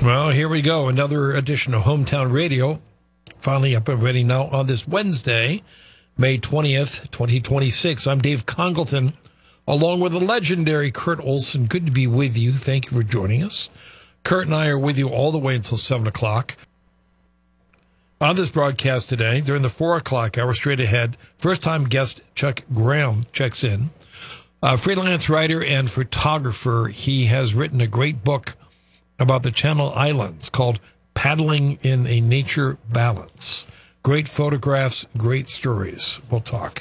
Well, here we go. Another edition of Hometown Radio. Finally up and ready now on this Wednesday, May 20th, 2026. I'm Dave Congleton, along with the legendary Kurt Olson. Good to be with you. Thank you for joining us. Kurt and I are with you all the way until 7 o'clock. On this broadcast today, during the 4 o'clock hour, straight ahead, first-time guest Chuck Graham checks in. Freelance writer and photographer, he has written a great book about the Channel Islands called Paddling in a Nature Balance. Great photographs, great stories. We'll talk.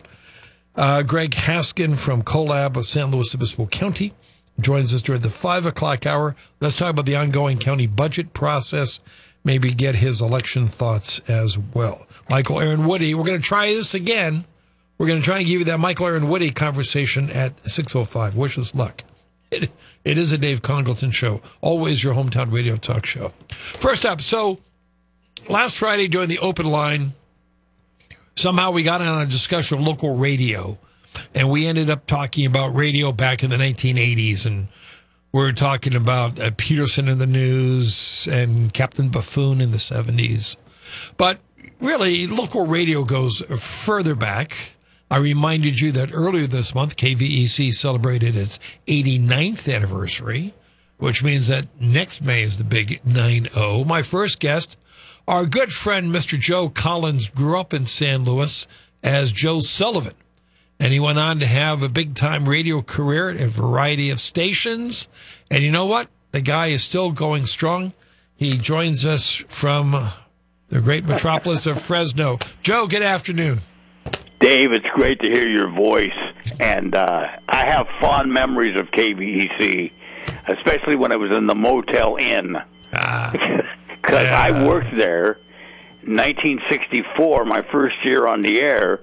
Greg Haskin from Collab of San Luis Obispo County joins us during the 5 o'clock hour. Let's talk about the ongoing county budget process, maybe get his election thoughts as well. Michael Aaron Woody, we're going to try this again. We're going to try and give you that Michael Aaron Woody conversation at 6:05. Wish us luck. It is a Dave Congleton show, always your hometown radio talk show. First up, so last Friday during the open line, somehow we got on a discussion of local radio, and we ended up talking about radio back in the 1980s, and we were talking about Peterson in the News and Captain Buffoon in the 70s. But really, local radio goes further back. I reminded you that earlier this month, KVEC celebrated its 89th anniversary, which means that next May is the big 9-0. My first guest, our good friend, Mr. Joe Collins, grew up in San Luis as Joe Sullivan, and he went on to have a big-time radio career at a variety of stations. And you know what? The guy is still going strong. He joins us from the great metropolis of Fresno. Joe, good afternoon. Dave, it's great to hear your voice, and I have fond memories of KVEC, especially when I was in the Motel Inn, because I worked there in 1964, my first year on the air.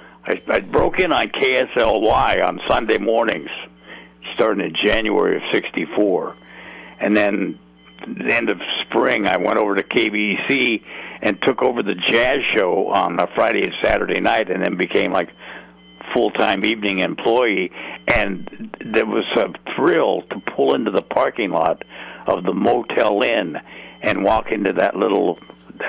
I broke in on KSLY on Sunday mornings, starting in January of 64, and then at the end of spring, I went over to KVEC and took over the jazz show on a Friday and Saturday night, and then became like full-time evening employee. And there was a thrill to pull into the parking lot of the Motel Inn and walk into that little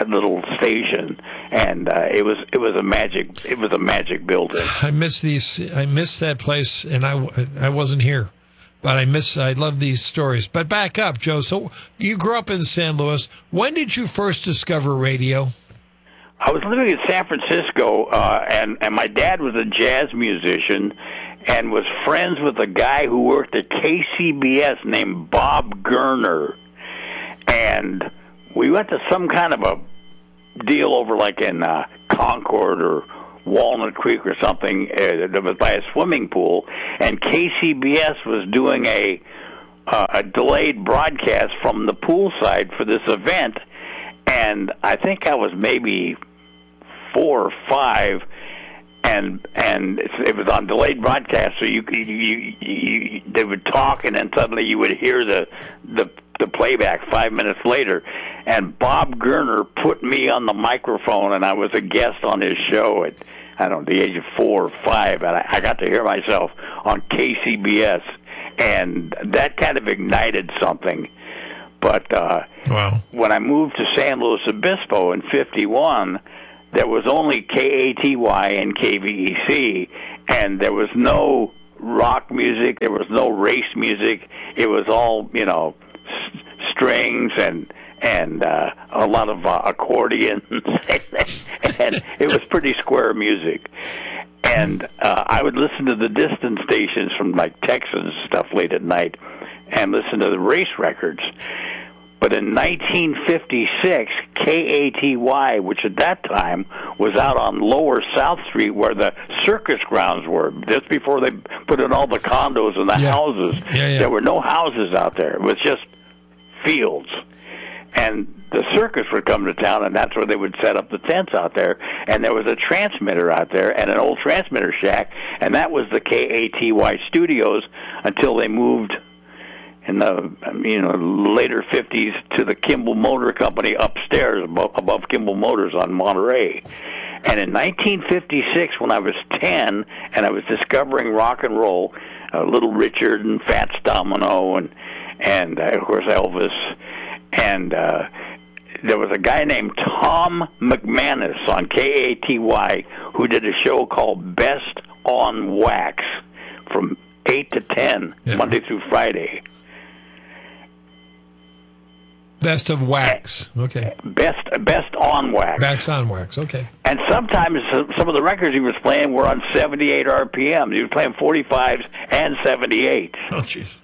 station, and it was a magic building. I miss that place, and I wasn't here. But I love these stories. But back up, Joe. So you grew up in San Luis. When did you first discover radio? I was living in San Francisco, and my dad was a jazz musician and was friends with a guy who worked at KCBS named Bob Gerner. And we went to some kind of a deal over like in Concord or Walnut Creek or something that was by a swimming pool, and KCBS was doing a delayed broadcast from the poolside for this event, and I think I was maybe 4 or 5, and it was on delayed broadcast, so they would talk, and then suddenly you would hear the playback 5 minutes later. And Bob Gerner put me on the microphone, and I was a guest on his show at, I don't know, the age of 4 or 5, and I got to hear myself on KCBS, and that kind of ignited something. But when I moved to San Luis Obispo in 51, there was only KATY and KVEC, and there was no rock music, there was no race music. It was all, strings and a lot of accordions, and it was pretty square music. And I would listen to the distant stations from like Texas and stuff late at night and listen to the race records. But in 1956, KATY, which at that time was out on Lower South Street where the circus grounds were, just before they put in all the condos and the houses, there were no houses out there. It was just fields. And the circus would come to town, and that's where they would set up the tents out there. And there was a transmitter out there and an old transmitter shack, and that was the KATY studios until they moved in the later 50s to the Kimball Motor Company upstairs above Kimball Motors on Monterey. And in 1956, when I was 10 and I was discovering rock and roll, Little Richard and Fats Domino and of course Elvis, and there was a guy named Tom McManus on KATY who did a show called Best on Wax from 8 to 10, Monday through Friday. Best of Wax. Okay. Best on Wax. Best on Wax. Okay. And sometimes some of the records he was playing were on 78 RPM. He was playing 45s and 78s. Oh, jeez.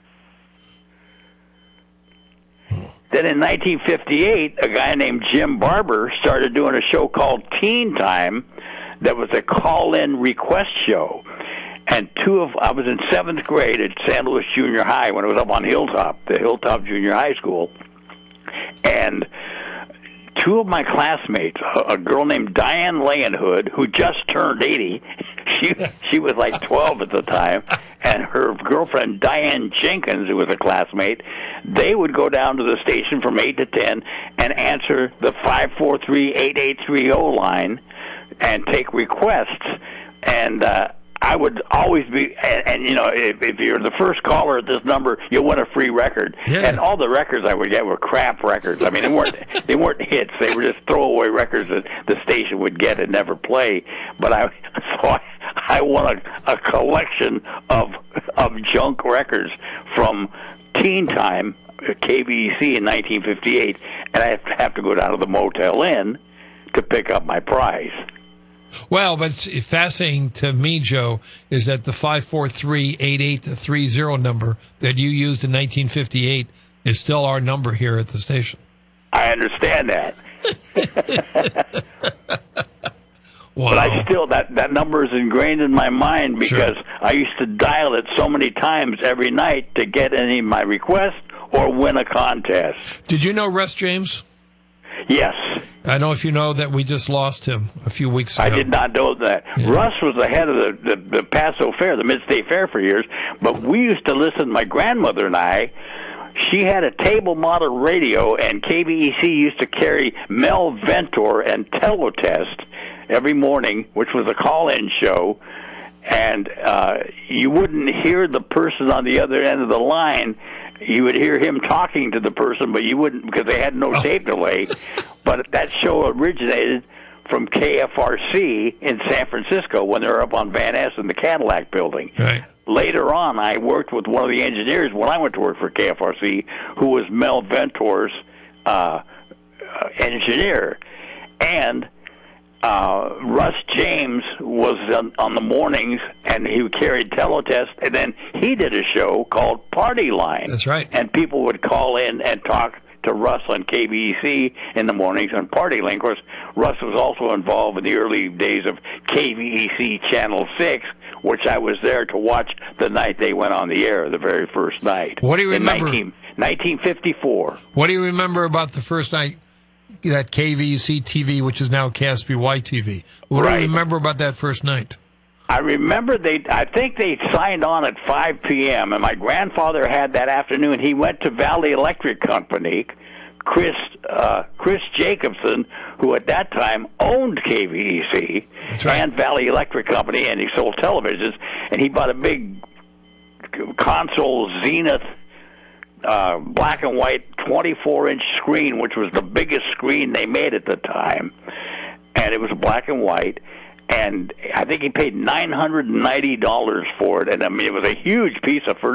Then in 1958, a guy named Jim Barber started doing a show called Teen Time that was a call-in request show. And I was in 7th grade at San Luis Junior High when it was up on Hilltop, the Hilltop Junior High School. And two of my classmates, a girl named Diane Leyenhood, who just turned 80, she was like 12 at the time, and her girlfriend Diane Jenkins, who was a classmate, they would go down to the station from 8 to 10 and answer the 543-8830 line and take requests. And I would always be, and you know, if you're the first caller at this number, you'll win a free record. Yeah. And all the records I would get were crap records. I mean, they weren't hits. They were just throwaway records that the station would get and never play. But I won a collection of junk records from Teen Time, KVEC in 1958, and I have to go down to the Motel Inn to pick up my prize. Well, but it's fascinating to me, Joe, is that the 543-8830 number that you used in 1958 is still our number here at the station. I understand that. Wow. But I still, that number is ingrained in my mind because I used to dial it so many times every night to get any of my requests or win a contest. Did you know Russ James? Yes. I don't know if you know that we just lost him a few weeks ago. I did not know that. Yeah. Russ was the head of the Paso Fair, the Mid-State Fair for years, but we used to listen, my grandmother and I, she had a table model radio, and KVEC used to carry Mel Ventor and Telotest every morning, which was a call-in show, and you wouldn't hear the person on the other end of the line. You would hear him talking to the person, but you wouldn't because they had no tape delay. But that show originated from KFRC in San Francisco when they were up on Van Ness in the Cadillac building. Right. Later on, I worked with one of the engineers when I went to work for KFRC, who was Mel Ventor's engineer. And Russ James was on the mornings, and he carried Telotest, and then he did a show called Party Line. That's right. And people would call in and talk to Russ on KVEC in the mornings on Party Line. Of course, Russ was also involved in the early days of KVEC Channel 6, which I was there to watch the night they went on the air, the very first night. What do you remember? In 1954. What do you remember about the first night that KVEC TV, which is now KSBY TV? What do you remember about that first night? I remember I think they signed on at 5 p.m., and my grandfather had that afternoon. He went to Valley Electric Company. Chris Jacobson, who at that time owned KVEC and Valley Electric Company, and he sold televisions, and he bought a big console Zenith black and white 24-inch screen, which was the biggest screen they made at the time, and it was black and white, and I think he paid $990 for it, and I mean, it was a huge piece of furniture.